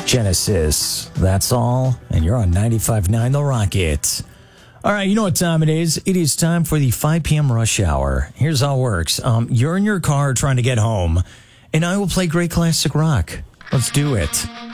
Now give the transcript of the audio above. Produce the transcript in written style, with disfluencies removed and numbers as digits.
Genesis. That's all. And you're on 95.9 The Rocket. All right, you know what time it is. It is time for the 5 p.m. rush hour. Here's how it works. You're in your car trying to get home, and I will play great classic rock. Let's do it.